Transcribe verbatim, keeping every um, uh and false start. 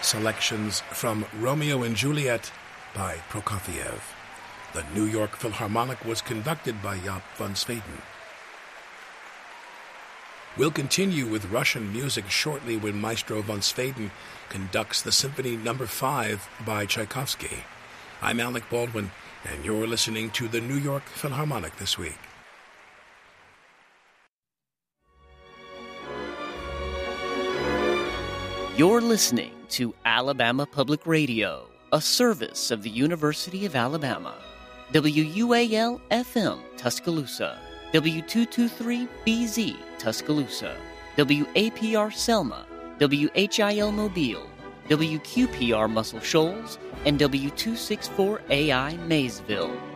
selections from Romeo and Juliet by Prokofiev. The New York Philharmonic was conducted by Jaap van Zweden. We'll continue with Russian music shortly when Maestro van Zweden conducts the Symphony Number five by Tchaikovsky. I'm Alec Baldwin, and you're listening to the New York Philharmonic this week. You're listening to Alabama Public Radio, a service of the University of Alabama. W U A L F M Tuscaloosa, W two twenty-three B Z Tuscaloosa, W A P R Selma, W H I L Mobile, W Q P R Muscle Shoals, and W two sixty-four A I Maysville.